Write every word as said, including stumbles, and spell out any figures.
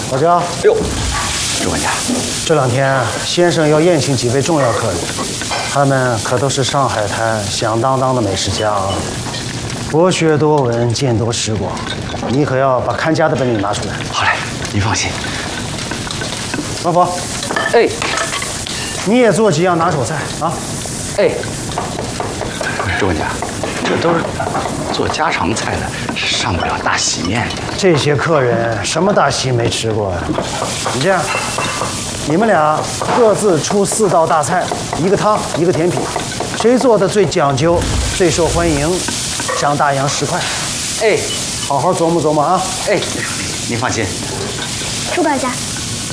老焦， 哎呦，主管家， 这两天先生要宴请几位重要客人，他们可都是上海滩响当当的美食家啊，博学多闻，见多识广，你可要把看家的本领拿出来。 好嘞，您放心。 王佛， 哎， 你也做几样拿手菜啊？ 哎，主管家，这都是做家常菜的，上不了大席面的。 这些客人什么大席没吃过呀？你这样，你们俩各自出四道大菜，一个汤，一个甜品，谁做的最讲究、最受欢迎，赏大洋十块。 哎， 好好琢磨琢磨啊！ 哎，您放心。 主管家。